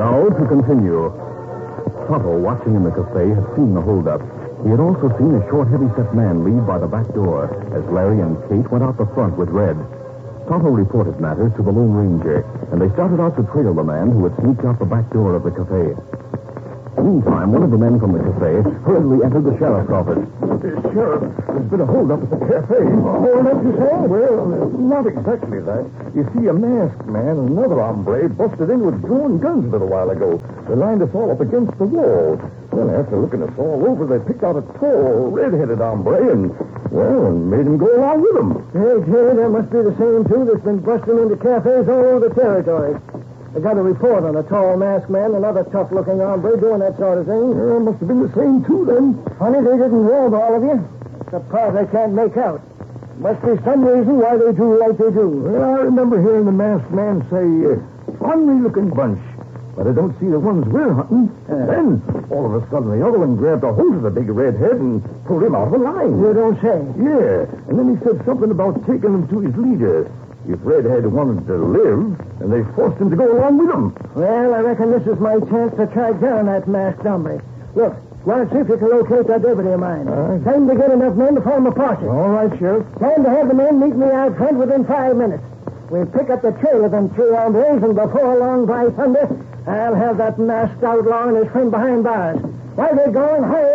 Now, to continue. Tonto, watching in the cafe, had seen the holdup. He had also seen a short, heavy-set man leave by the back door as Larry and Kate went out the front with Red. Tonto reported matters to the Lone Ranger, and they started out to trail the man who had sneaked out the back door of the cafe. Meantime, one of the men from the cafe hurriedly entered the sheriff's office. Sheriff, there's been a holdup at the cafe. Holdup, you say? Well, not exactly that. You see, a masked man and another hombre busted in with drawn guns a little while ago. They lined us all up against the wall. Well, after looking us all over, they picked out a tall, red-headed hombre and made him go along with them. Hey, Jay, there must be the same two that's been busting into cafes all over the territory. They got a report on a tall masked man, another tough-looking hombre doing that sort of thing. Yeah, must have been the same two, then. Funny they didn't rob all of you. The part I can't make out. Must be some reason why they do like they do. Well, I remember hearing the masked man say, ornery-looking bunch. But I don't see the ones we're hunting. Then, all of a sudden, the other one grabbed a hold of the big redhead and pulled him out of the line. You don't say? Yeah, and then he said something about taking him to his leader. If Redhead wanted to live, and they forced him to go along with them. Well, I reckon this is my chance to track down that masked hombre. Look, want to see if you can locate that deputy of mine. Time to get enough men to form a posse. All right, Sheriff. Time to have the men meet me out front within 5 minutes. We'll pick up the trail of them three hombres, and before long, by thunder, I'll have that masked outlaw and his friend behind bars. Why, they're going higher.